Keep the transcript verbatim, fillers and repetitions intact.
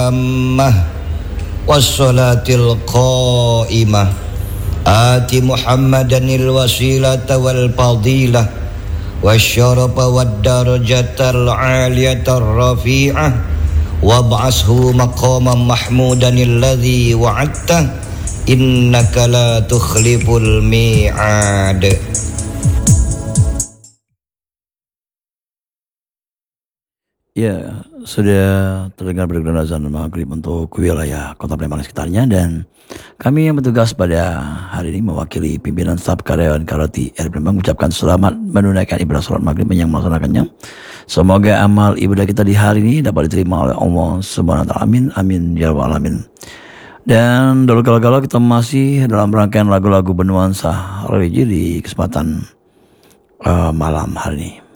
tammah wassalatil qaimah ati Muhammadanil wasilata wal fadilah wasyarafa wad darajatal aliyatar rafi'ah wab'ashu maqaman mahmudanil ladzi wa'adta innaka la tukhliful mi'ad. Ya, sudah terdengar berdengar azan maghrib untuk wilayah Kota Palembang sekitarnya, dan kami yang bertugas pada hari ini mewakili pimpinan staf karyawan Karoti R Palembang mengucapkan selamat menunaikan ibadah sholat maghrib yang melaksanakannya. Semoga amal ibadah kita di hari ini dapat diterima oleh Allah Subhanahu wa taala. Amin amin ya rabbal alamin. Dan dulu kalau-kalau kita masih dalam rangkaian lagu-lagu bernuansa religi di kesempatan uh, malam hari ini.